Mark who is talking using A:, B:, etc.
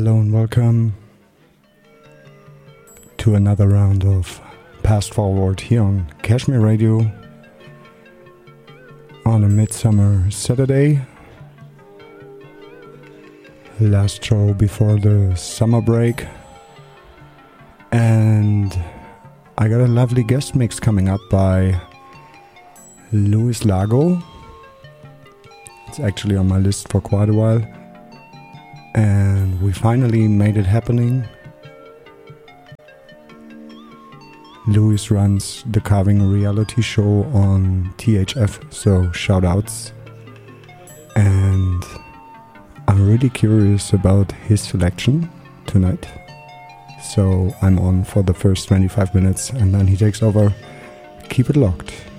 A: Hello and welcome to another round of Past Forward here on Kashmir Radio on a midsummer Saturday. Last show before the summer break. And I got a lovely guest mix coming up by Luis Lago. It's actually on my list for quite a while. And we finally made it happening. Luis runs the Carving Reality Show on THF, so shoutouts. And I'm really curious about his selection tonight. So I'm on for the first 25 minutes and then he takes over. Keep it locked.